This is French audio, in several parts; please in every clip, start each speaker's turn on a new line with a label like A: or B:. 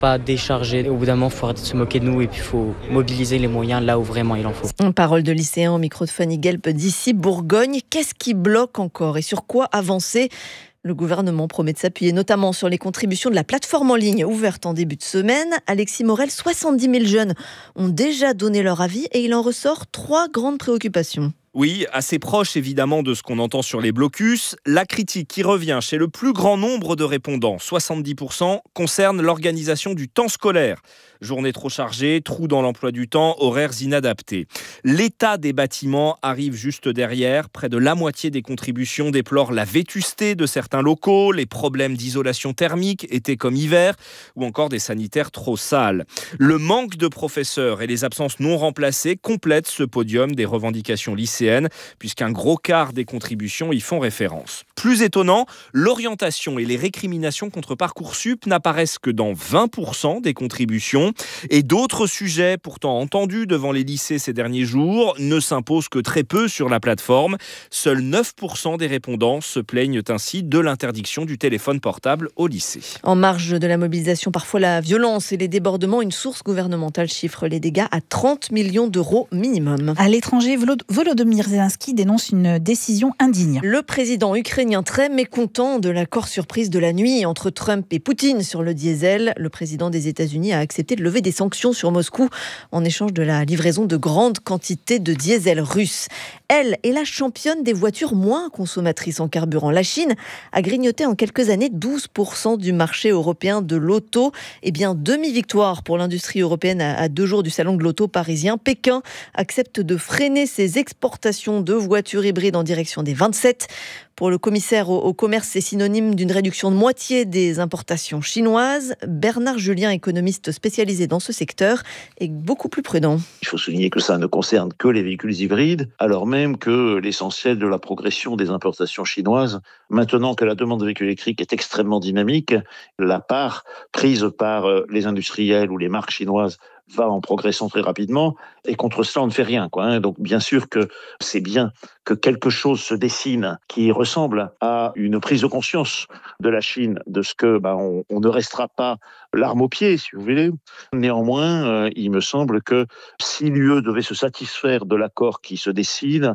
A: Pas décharger. Au bout d'un moment, il faut arrêter de se moquer de nous et puis il faut mobiliser les moyens là où vraiment il en faut.
B: Parole de lycéen au micro de Fanny Guelp d'ici Bourgogne. Qu'est-ce qui bloque encore et sur quoi avancer ? Le gouvernement promet de s'appuyer notamment sur les contributions de la plateforme en ligne ouverte en début de semaine. Alexis Morel, 70 000 jeunes ont déjà donné leur avis et il en ressort 3 grandes préoccupations.
C: Oui, assez proche évidemment de ce qu'on entend sur les blocus. La critique qui revient chez le plus grand nombre de répondants, 70%, concerne l'organisation du temps scolaire. Journée trop chargée, trous dans l'emploi du temps, horaires inadaptés. L'état des bâtiments arrive juste derrière. Près de la moitié des contributions déplorent la vétusté de certains locaux, les problèmes d'isolation thermique, été comme hiver, ou encore des sanitaires trop sales. Le manque de professeurs et les absences non remplacées complètent ce podium des revendications lycéennes, puisqu'un gros quart des contributions y font référence. Plus étonnant, l'orientation et les récriminations contre Parcoursup n'apparaissent que dans 20% des contributions. Et d'autres sujets pourtant entendus devant les lycées ces derniers jours ne s'imposent que très peu sur la plateforme. Seuls 9% des répondants se plaignent ainsi de l'interdiction du téléphone portable au lycée.
B: En marge de la mobilisation, parfois la violence et les débordements, une source gouvernementale chiffre les dégâts à 30 millions d'euros minimum.
D: À l'étranger, Volodymyr Zelensky dénonce une décision indigne.
B: Le président ukrainien très mécontent de l'accord surprise de la nuit entre Trump et Poutine sur le diesel. Le président des États-Unis a accepté de lever des sanctions sur Moscou en échange de la livraison de grandes quantités de diesel russe. Elle est la championne des voitures moins consommatrices en carburant. La Chine a grignoté en quelques années 12% du marché européen de l'auto. Eh bien, demi-victoire pour l'industrie européenne à 2 jours du salon de l'auto parisien. Pékin accepte de freiner ses exportations de voitures hybrides en direction des 27. Pour le commissaire au commerce, c'est synonyme d'une réduction de moitié des importations chinoises. Bernard Julien, économiste spécialisé dans ce secteur, est beaucoup plus prudent.
E: Il faut souligner que ça ne concerne que les véhicules hybrides, alors même que l'essentiel de la progression des importations chinoises, maintenant que la demande de véhicules électriques est extrêmement dynamique, la part prise par les industriels ou les marques chinoises va en progressant très rapidement, et contre cela, on ne fait rien, Donc, bien sûr que c'est bien que quelque chose se dessine qui ressemble à une prise de conscience de la Chine, de ce que on ne restera pas l'arme au pied, si vous voulez. Néanmoins, il me semble que si l'UE devait se satisfaire de l'accord qui se dessine,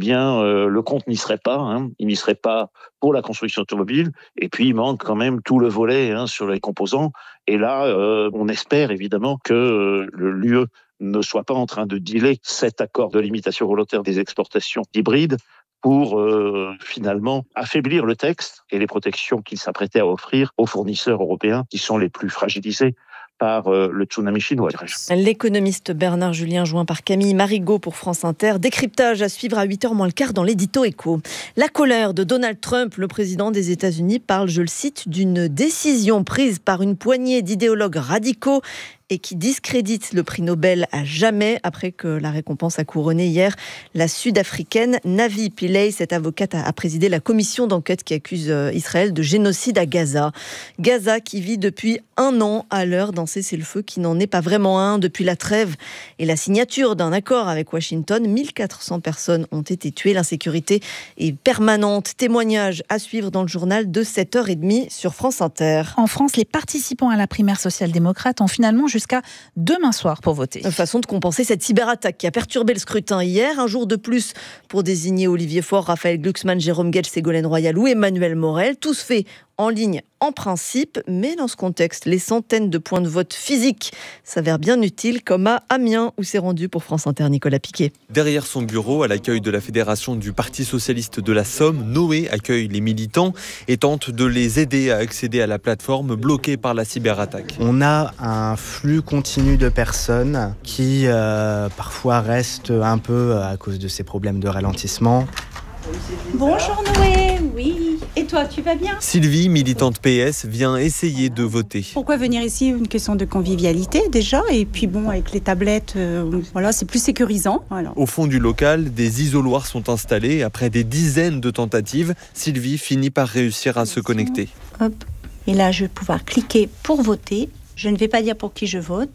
E: le compte n'y serait pas. Il n'y serait pas pour la construction automobile. Et puis, il manque quand même tout le volet sur les composants. Et là, on espère évidemment que l'UE ne soit pas en train de dealer cet accord de limitation volontaire des exportations hybrides pour finalement affaiblir le texte et les protections qu'il s'apprêtait à offrir aux fournisseurs européens qui sont les plus fragilisés par le tsunami chinois.
B: L'économiste Bernard Julien, joint par Camille Marigot pour France Inter. Décryptage à suivre à 8h moins le quart dans l'édito Écho. La colère de Donald Trump, le président des États-Unis, parle, je le cite, d'une décision prise par une poignée d'idéologues radicaux et qui discrédite le prix Nobel à jamais, après que la récompense a couronné hier la Sud-Africaine Navi Pillay. Cette avocate a présidé la commission d'enquête qui accuse Israël de génocide à Gaza. Gaza qui vit depuis 1 an à l'heure d'un cessez-le-feu qui n'en est pas vraiment un depuis la trêve et la signature d'un accord avec Washington. 1400 personnes ont été tuées. L'insécurité est permanente. Témoignage à suivre dans le journal de 7h30 sur France Inter.
D: En France, les participants à la primaire social-démocrate ont finalement jusqu'à demain soir pour voter.
B: Façon de compenser cette cyberattaque qui a perturbé le scrutin hier. Un jour de plus pour désigner Olivier Faure, Raphaël Glucksmann, Jérôme Guedj, Ségolène Royal ou Emmanuel Morel. Tous faits en ligne en principe, mais dans ce contexte, les centaines de points de vote physiques s'avèrent bien utiles, comme à Amiens où s'est rendu pour France Inter Nicolas Piquet.
F: Derrière son bureau, à l'accueil de la Fédération du Parti Socialiste de la Somme, Noé accueille les militants et tente de les aider à accéder à la plateforme bloquée par la cyberattaque.
G: On a un flux continu de personnes qui parfois restent un peu à cause de ces problèmes de ralentissement.
H: Bonjour Noé, oui. Et toi, tu vas bien ?
F: Sylvie, militante PS, vient essayer de voter.
H: Pourquoi venir ici ? Une question de convivialité déjà, et puis avec les tablettes, c'est plus sécurisant. Voilà.
F: Au fond du local, des isoloirs sont installés. Après des dizaines de tentatives, Sylvie finit par réussir à se connecter.
H: Hop. Et là, je vais pouvoir cliquer pour voter. Je ne vais pas dire pour qui je vote.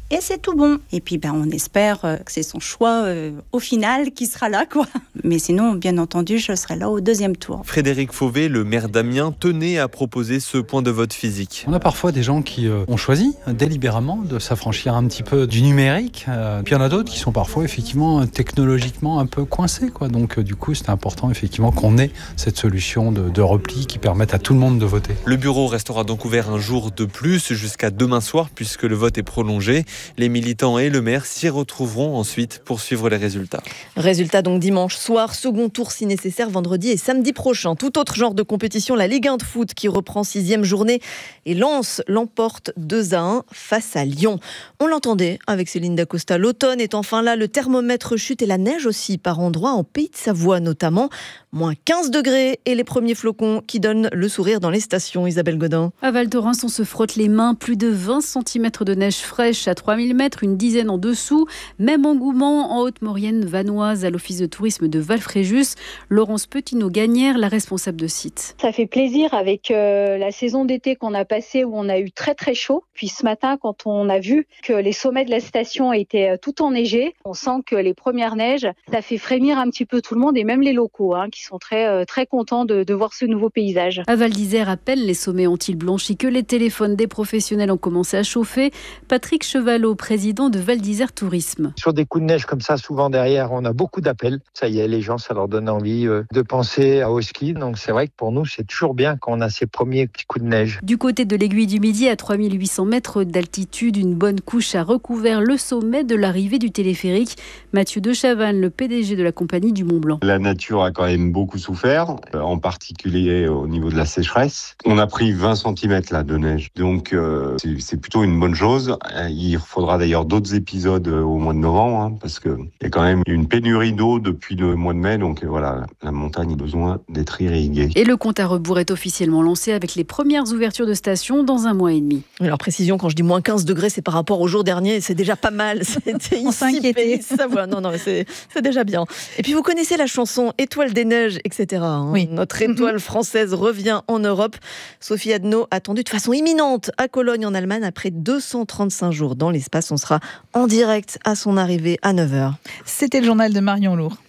H: et c'est tout bon. Et puis on espère que c'est son choix au final qui sera là, quoi. Mais sinon, bien entendu, je serai là au deuxième tour.
F: Frédéric Fauvet, le maire d'Amiens, tenait à proposer ce point de vote physique.
I: On a parfois des gens qui ont choisi délibérément de s'affranchir un petit peu du numérique. Puis il y en a d'autres qui sont parfois effectivement technologiquement un peu coincés, quoi. Donc du coup, c'est important effectivement qu'on ait cette solution de repli qui permette à tout le monde de voter.
F: Le bureau restera donc ouvert un jour de plus jusqu'à demain soir puisque le vote est prolongé. Les militants et le maire s'y retrouveront ensuite pour suivre les résultats.
B: Résultat donc dimanche soir, second tour si nécessaire vendredi et samedi prochain. Tout autre genre de compétition, la Ligue 1 de foot qui reprend 6e journée et Lens l'emporte 2-1 face à Lyon. On l'entendait avec Céline Dacosta, l'automne est enfin là, le thermomètre chute et la neige aussi par endroits en Pays de Savoie notamment. Moins 15 degrés et les premiers flocons qui donnent le sourire dans les stations. Isabelle Godin.
J: À Val Thorens, on se frotte les mains. Plus de 20 cm de neige fraîche à 3000 mètres, une dizaine en dessous. Même engouement en Haute-Maurienne vanoise à l'office de tourisme de Val-Fréjus. Laurence Petineau-Gagnère, la responsable de site.
K: Ça fait plaisir avec la saison d'été qu'on a passée où on a eu très très chaud. Puis ce matin, quand on a vu que les sommets de la station étaient tout enneigés, on sent que les premières neiges, ça fait frémir un petit peu tout le monde et même les locaux qui sont très contents de voir ce nouveau paysage.
J: À Val d'Isère, à peine les sommets ont-ils blanchi que les téléphones des professionnels ont commencé à chauffer. Patrick Chevalot, président de Val d'Isère Tourisme.
L: Sur des coups de neige comme ça, souvent derrière, on a beaucoup d'appels. Ça y est, les gens, ça leur donne envie de penser au ski. Donc c'est vrai que pour nous, c'est toujours bien quand on a ces premiers petits coups de neige.
J: Du côté de l'Aiguille du Midi, à 3800 mètres d'altitude, une bonne couche a recouvert le sommet de l'arrivée du téléphérique. Mathieu de Chavannes, le PDG de la compagnie du Mont Blanc.
M: La nature a quand même beaucoup souffert, en particulier au niveau de la sécheresse. On a pris 20 cm là, de neige, donc c'est plutôt une bonne chose. Il faudra d'ailleurs d'autres épisodes au mois de novembre, parce qu'il y a quand même une pénurie d'eau depuis le mois de mai, donc voilà, la montagne a besoin d'être irriguée.
J: Et le compte à rebours est officiellement lancé avec les premières ouvertures de stations dans un mois et demi.
B: Alors précision, quand je dis moins 15 degrés, c'est par rapport au jour dernier, c'est déjà pas mal. C'était
D: on s'inquiétait.
B: Non, mais c'est déjà bien. Et puis vous connaissez la chanson Étoile des neiges, etc.
D: Oui.
B: Notre étoile française revient en Europe. Sophie Adno attendue de façon imminente à Cologne en Allemagne après 235 jours dans l'espace. On sera en direct à son arrivée à 9h.
D: C'était le journal de Marion Lourd.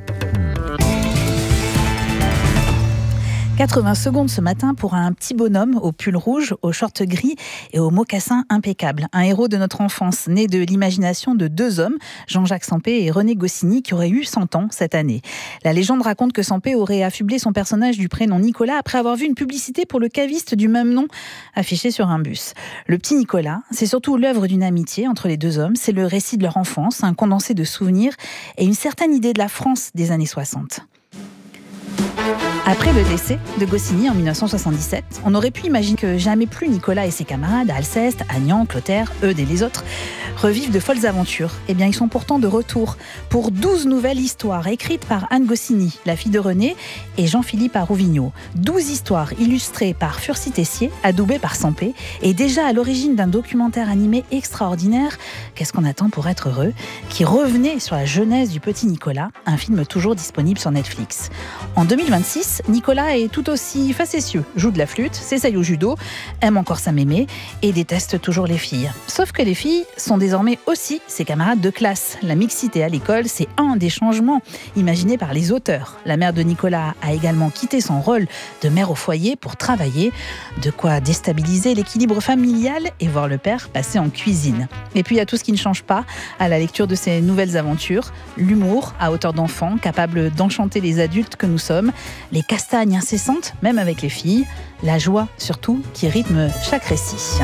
D: 80 secondes ce matin pour un petit bonhomme au pull rouge, au short gris et aux mocassins impeccables. Un héros de notre enfance, né de l'imagination de deux hommes, Jean-Jacques Sempé et René Goscinny, qui auraient eu 100 ans cette année. La légende raconte que Sempé aurait affublé son personnage du prénom Nicolas après avoir vu une publicité pour le caviste du même nom affichée sur un bus. Le petit Nicolas, c'est surtout l'œuvre d'une amitié entre les deux hommes. C'est le récit de leur enfance, un condensé de souvenirs et une certaine idée de la France des années 60. Après le décès de Goscinny en 1977, on aurait pu imaginer que jamais plus Nicolas et ses camarades, Alceste, Agnan, Clotaire, Eudes et les autres, revivent de folles aventures. Eh bien, ils sont pourtant de retour pour 12 nouvelles histoires écrites par Anne Goscinny, la fille de René, et Jean-Philippe Arouvignaud. 12 histoires illustrées par Furcy Tessier, adoubées par Sempé, et déjà à l'origine d'un documentaire animé extraordinaire, Qu'est-ce qu'on attend pour être heureux, qui revenait sur la jeunesse du petit Nicolas, un film toujours disponible sur Netflix. En 2026, Nicolas est tout aussi facétieux, joue de la flûte, s'essaye au judo, aime encore sa mémé et déteste toujours les filles. Sauf que les filles sont désormais aussi ses camarades de classe. La mixité à l'école, c'est un des changements imaginés par les auteurs. La mère de Nicolas a également quitté son rôle de mère au foyer pour travailler, de quoi déstabiliser l'équilibre familial et voir le père passer en cuisine. Et puis il y a tout ce qui ne change pas à la lecture de ces nouvelles aventures, l'humour à hauteur d'enfant, capable d'enchanter les adultes que nous sommes, les castagnes incessantes, même avec les filles, la joie surtout qui rythme chaque récit.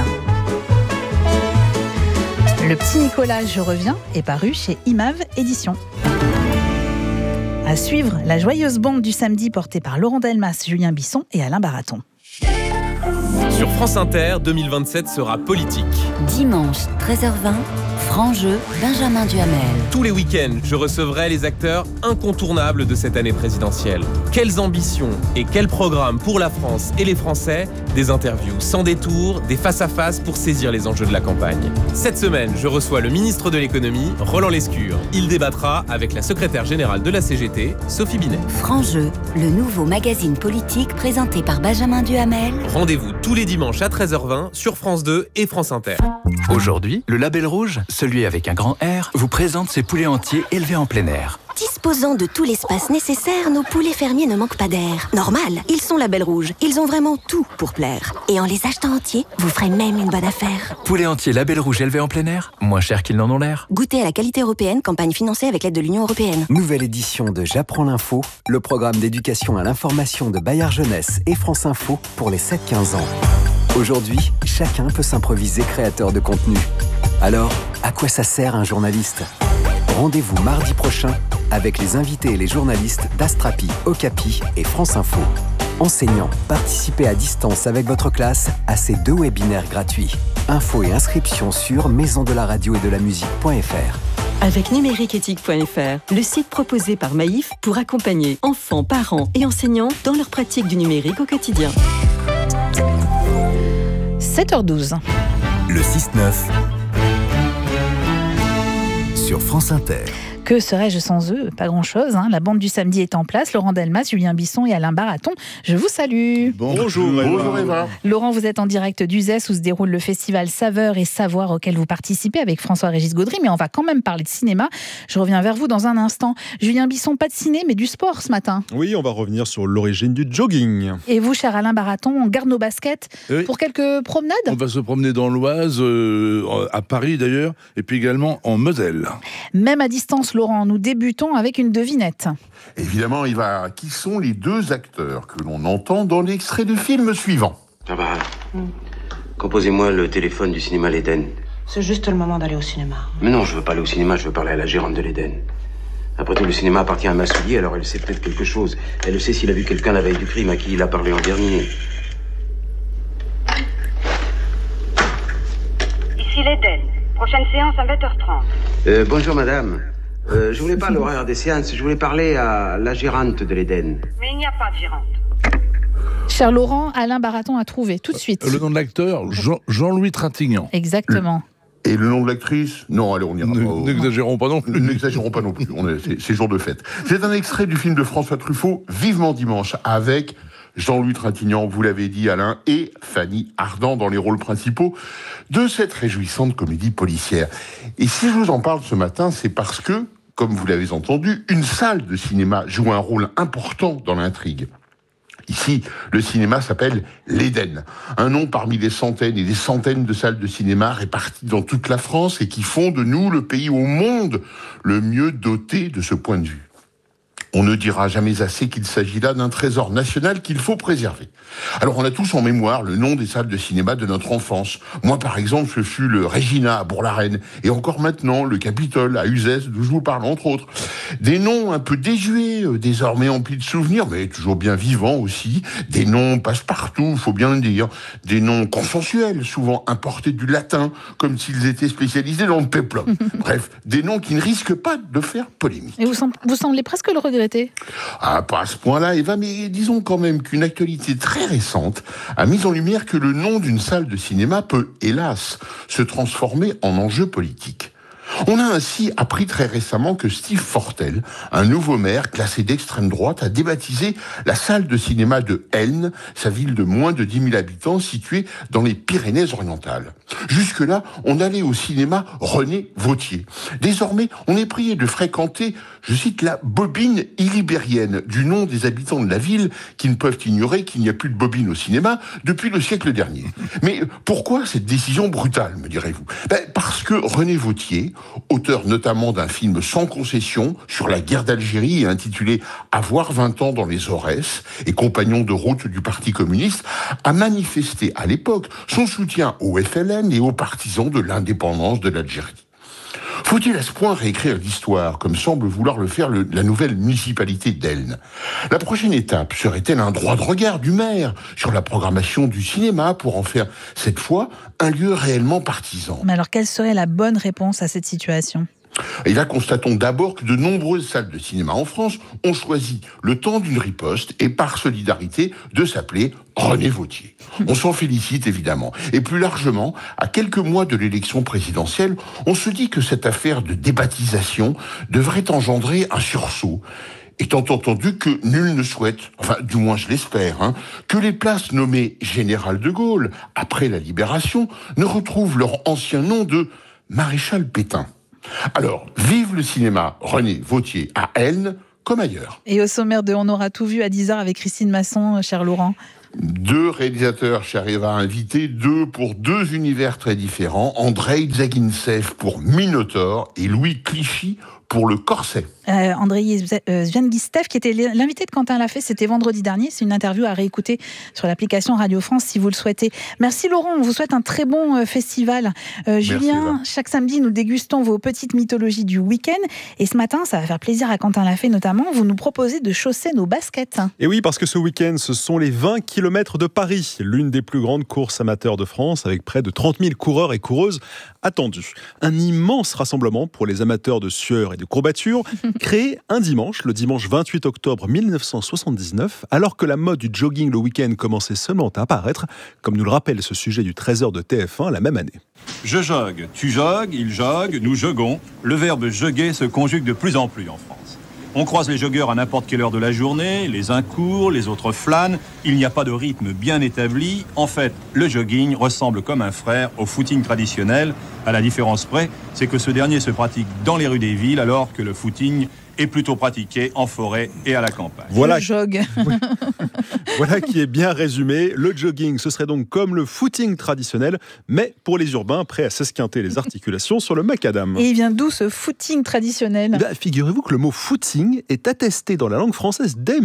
D: Le petit Nicolas, je reviens, est paru chez Imave Éditions. À suivre, la joyeuse bande du samedi portée par Laurent Delmas, Julien Bisson et Alain Baraton.
N: Sur France Inter, 2027 sera politique.
O: Dimanche, 13h20, franc jeu, Benjamin Duhamel.
N: Tous les week-ends, je recevrai les acteurs incontournables de cette année présidentielle. Quelles ambitions et quels programmes pour la France et les Français? Des interviews sans détour, des face-à-face pour saisir les enjeux de la campagne. Cette semaine, je reçois le ministre de l'économie, Roland Lescure. Il débattra avec la secrétaire générale de la CGT, Sophie Binet.
O: Franc jeu, le nouveau magazine politique présenté par Benjamin Duhamel.
N: Rendez-vous tous les les dimanches à 13h20 sur France 2 et France Inter.
P: Aujourd'hui, le Label Rouge, celui avec un grand R, vous présente ses poulets entiers élevés en plein air.
Q: Disposant de tout l'espace nécessaire, nos poulets fermiers ne manquent pas d'air. Normal, ils sont Label Rouge. Ils ont vraiment tout pour plaire. Et en les achetant entiers, vous ferez même une bonne affaire.
P: Poulets entiers Label Rouge élevés en plein air, moins cher qu'ils n'en ont l'air.
Q: Goûtez à la qualité européenne, campagne financée avec l'aide de l'Union européenne.
R: Nouvelle édition de J'apprends l'info, le programme d'éducation à l'information de Bayard Jeunesse et France Info pour les 7-15 ans. Aujourd'hui, chacun peut s'improviser créateur de contenu. Alors, à quoi ça sert un journaliste ? Rendez-vous mardi prochain avec les invités et les journalistes d'Astrapi, Okapi et France Info. Enseignants, participez à distance avec votre classe à ces 2 webinaires gratuits. Infos et inscriptions sur maisondelaradio-et-de-la-musique.fr.
S: Avec numériqueéthique.fr, le site proposé par Maïf pour accompagner enfants, parents et enseignants dans leur pratique du numérique au quotidien.
D: 7h12.
P: Le 6-9 sur France Inter.
D: Que serais-je sans eux ? Pas grand-chose. La bande du samedi est en place. Laurent Delmas, Julien Bisson et Alain Baraton, je vous salue.
T: Bonjour Eva.
D: Laurent, vous êtes en direct d'Uzès où se déroule le festival Saveurs et Savoir auquel vous participez avec François-Régis Gaudry, mais on va quand même parler de cinéma. Je reviens vers vous dans un instant. Julien Bisson, pas de ciné, mais du sport ce matin.
T: Oui, on va revenir sur l'origine du jogging.
D: Et vous, cher Alain Baraton, on garde nos baskets pour quelques promenades ?
U: On va se promener dans l'Oise, à Paris d'ailleurs, et puis également en Moselle.
D: Même à distance, Laurent, nous débutons avec une devinette.
V: Évidemment, Eva, qui sont les 2 acteurs que l'on entend dans l'extrait du film suivant ?
W: Ah bah, composez-moi le téléphone du cinéma L'Éden.
X: C'est juste le moment d'aller au cinéma.
W: Mais non, je veux pas aller au cinéma, je veux parler à la gérante de l'Éden. Après tout, le cinéma appartient à Massouli, alors elle sait peut-être quelque chose. Elle sait s'il a vu quelqu'un la veille du crime à qui il a parlé en dernier.
Y: Ici l'Éden. Prochaine séance à 20h30.
W: Bonjour madame. Je voulais pas l'horaire des séances, je voulais parler à la gérante de l'Éden.
Y: Mais il n'y a pas de gérante.
D: Cher Laurent, Alain Baraton a trouvé tout de suite.
U: Le nom de l'acteur, Jean-Louis Trintignant.
D: Exactement.
V: Et le nom de l'actrice ? Non, allez, on ira pas.
U: N'exagérons pas non plus.
V: N'exagérons pas non plus. C'est jour de fête. C'est un extrait du film de François Truffaut, Vivement Dimanche, avec Jean-Louis Trintignant, vous l'avez dit Alain, et Fanny Ardant dans les rôles principaux de cette réjouissante comédie policière. Et si je vous en parle ce matin, c'est parce que, comme vous l'avez entendu, une salle de cinéma joue un rôle important dans l'intrigue. Ici, le cinéma s'appelle l'Éden, un nom parmi des centaines et des centaines de salles de cinéma réparties dans toute la France et qui font de nous le pays au monde le mieux doté de ce point de vue. On ne dira jamais assez qu'il s'agit là d'un trésor national qu'il faut préserver. Alors on a tous en mémoire le nom des salles de cinéma de notre enfance. Moi par exemple, ce fut le Regina à Bourg-la-Reine et encore maintenant le Capitole à Uzès d'où je vous parle entre autres. Des noms un peu désuets, désormais emplis de souvenirs, mais toujours bien vivants aussi. Des noms passe-partout, faut bien le dire. Des noms consensuels, souvent importés du latin, comme s'ils étaient spécialisés dans le péplum. Bref, des noms qui ne risquent pas de faire polémique.
D: Et vous semblez presque le regretter.
V: Ah, pas à ce point-là, Eva, mais disons quand même qu'une actualité très récente a mis en lumière que le nom d'une salle de cinéma peut, hélas, se transformer en enjeu politique. On a ainsi appris très récemment que Steve Fortel, un nouveau maire classé d'extrême droite, a débaptisé la salle de cinéma de Elne, sa ville de moins de 10 000 habitants située dans les Pyrénées-Orientales. Jusque-là, on allait au cinéma René Vauthier. Désormais, on est prié de fréquenter, je cite, la bobine illibérienne, du nom des habitants de la ville qui ne peuvent ignorer qu'il n'y a plus de bobine au cinéma depuis le siècle dernier. Mais pourquoi cette décision brutale, me direz-vous ? Parce que René Vauthier, auteur notamment d'un film sans concession sur la guerre d'Algérie intitulé « Avoir 20 ans dans les Aurès » et compagnon de route du Parti communiste, a manifesté à l'époque son soutien au FLN et aux partisans de l'indépendance de l'Algérie. Faut-il à ce point réécrire l'histoire, comme semble vouloir le faire la nouvelle municipalité d'Elne ? La prochaine étape serait-elle un droit de regard du maire sur la programmation du cinéma pour en faire, cette fois, un lieu réellement partisan ?
D: Mais alors, quelle serait la bonne réponse à cette situation ?
V: Et là, constatons d'abord que de nombreuses salles de cinéma en France ont choisi, le temps d'une riposte et par solidarité, de s'appeler René Vauthier. On s'en félicite évidemment. Et plus largement, à quelques mois de l'élection présidentielle, on se dit que cette affaire de débaptisation devrait engendrer un sursaut. étant entendu que nul ne souhaite, enfin du moins je l'espère, que les places nommées Général de Gaulle, après la Libération, ne retrouvent leur ancien nom de Maréchal Pétain. Alors, vive le cinéma René Vauthier à Elne, comme ailleurs.
D: Et au sommaire de On aura tout vu à 10h avec Christine Masson, cher Laurent.
V: 2 réalisateurs cher Eva invités, 2 pour 2 univers très différents, Andrei Dzagintsev pour Minotaure et Louis Clichy pour Le Corset.
D: Andrei Dzagintsev, qui était l'invité de Quentin Lafay, c'était vendredi dernier. C'est une interview à réécouter sur l'application Radio France si vous le souhaitez. Merci Laurent, on vous souhaite un très bon festival. Julien, chaque samedi, nous dégustons vos petites mythologies du week-end. Et ce matin, ça va faire plaisir à Quentin Lafay notamment, vous nous proposez de chausser nos baskets.
T: Et oui, parce que ce week-end, ce sont les 20 km de Paris, l'une des plus grandes courses amateurs de France, avec près de 30 000 coureurs et coureuses attendus. Un immense rassemblement pour les amateurs de sueur et de courbatures, créé un dimanche, le dimanche 28 octobre 1979, alors que la mode du jogging le week-end commençait seulement à apparaître, comme nous le rappelle ce sujet du Trésor de TF1 la même année.
A: Je jogue, tu jogues, il jogue, nous joguons. Le verbe joguer se conjugue de plus en plus en France. On croise les joggeurs à n'importe quelle heure de la journée, les uns courent, les autres flânent, il n'y a pas de rythme bien établi. En fait, le jogging ressemble comme un frère au footing traditionnel, à la différence près, c'est que ce dernier se pratique dans les rues des villes, alors que le footing est plutôt pratiqué en forêt et à la campagne.
D: Voilà. Le jog.
T: Oui. Voilà qui est bien résumé. Le jogging, ce serait donc comme le footing traditionnel, mais pour les urbains prêts à s'esquinter les articulations sur le macadam.
D: Et il vient d'où ce footing traditionnel ?
T: Figurez-vous que le mot footing est attesté dans la langue française dès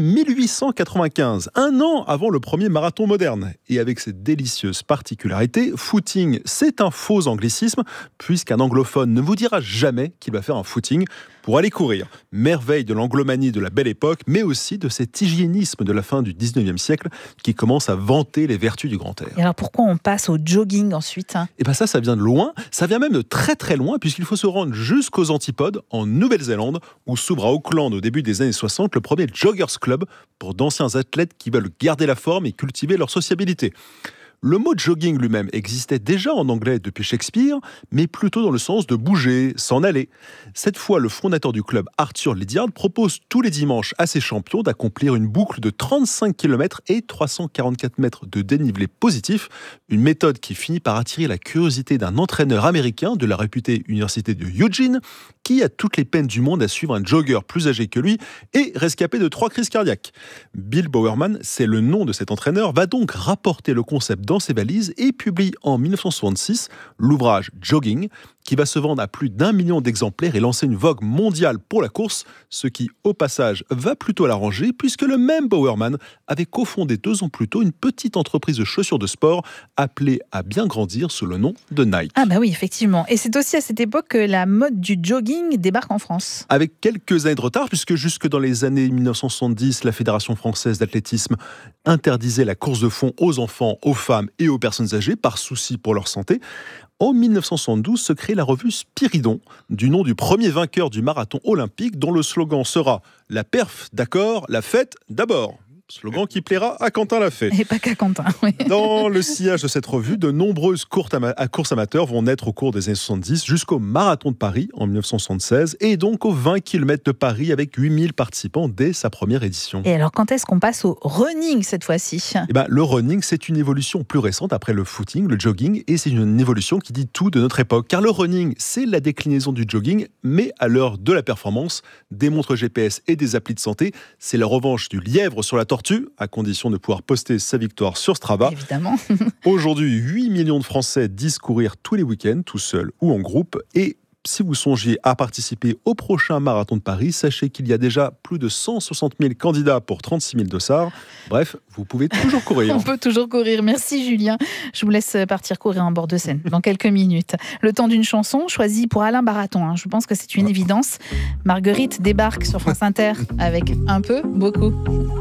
T: 1895, un an avant le premier marathon moderne. Et avec cette délicieuse particularité, footing, c'est un faux anglicisme, puisqu'un anglophone ne vous dira jamais qu'il va faire un footing pour aller courir. Merveille de l'anglomanie de la belle époque, mais aussi de cet hygiénisme de la fin du 19e siècle qui commence à vanter les vertus du grand air.
D: Et alors pourquoi on passe au jogging ensuite ?
T: Et bien ça vient de loin, ça vient même de très très loin, puisqu'il faut se rendre jusqu'aux Antipodes, en Nouvelle-Zélande, où s'ouvre à Auckland au début des années 60 le premier Joggers Club pour d'anciens athlètes qui veulent garder la forme et cultiver leur sociabilité. Le mot jogging lui-même existait déjà en anglais depuis Shakespeare, mais plutôt dans le sens de bouger, s'en aller. Cette fois, le fondateur du club, Arthur Lydiard, propose tous les dimanches à ses champions d'accomplir une boucle de 35 km et 344 mètres de dénivelé positif, une méthode qui finit par attirer la curiosité d'un entraîneur américain de la réputée université de Eugene, qui a toutes les peines du monde à suivre un jogger plus âgé que lui et rescapé de 3 crises cardiaques. Bill Bowerman, c'est le nom de cet entraîneur, va donc rapporter le concept dans ses valises et publie en 1966 l'ouvrage Jogging, qui va se vendre à plus d'1 million d'exemplaires et lancer une vogue mondiale pour la course, ce qui, au passage, va plutôt l'arranger, puisque le même Bowerman avait cofondé 2 ans plus tôt une petite entreprise de chaussures de sport appelée à bien grandir sous le nom de Nike.
D: Ah bah oui, effectivement. Et c'est aussi à cette époque que la mode du jogging débarque en France.
T: Avec quelques années de retard, puisque jusque dans les années 1970, la Fédération française d'athlétisme interdisait la course de fond aux enfants, aux femmes et aux personnes âgées par souci pour leur santé. En 1972 se crée la revue Spiridon, du nom du premier vainqueur du marathon olympique, dont le slogan sera « La perf d'accord, la fête d'abord ». Slogan qui plaira à Quentin Lafay.
D: Et pas qu'à Quentin, oui.
T: Dans le sillage de cette revue, de nombreuses courses amateurs vont naître au cours des années 70 jusqu'au Marathon de Paris en 1976 et donc aux 20 km de Paris avec 8000 participants dès sa première édition.
D: Et alors quand est-ce qu'on passe au running cette fois-ci ?
T: Le running, c'est une évolution plus récente après le footing, le jogging, et c'est une évolution qui dit tout de notre époque. Car le running, c'est la déclinaison du jogging, mais à l'heure de la performance, des montres GPS et des applis de santé, c'est la revanche du lièvre sur la tortue, à condition de pouvoir poster sa victoire sur Strava.
D: Évidemment.
T: Aujourd'hui, 8 millions de Français disent courir tous les week-ends, tout seuls ou en groupe. Et si vous songiez à participer au prochain marathon de Paris, sachez qu'il y a déjà plus de 160 000 candidats pour 36 000 dossards. Bref, vous pouvez toujours courir.
D: On peut toujours courir. Merci Julien. Je vous laisse partir courir en bord de Seine dans quelques minutes. Le temps d'une chanson choisie pour Alain Baraton. Je pense que c'est une évidence. Marguerite débarque sur France Inter avec un peu, beaucoup.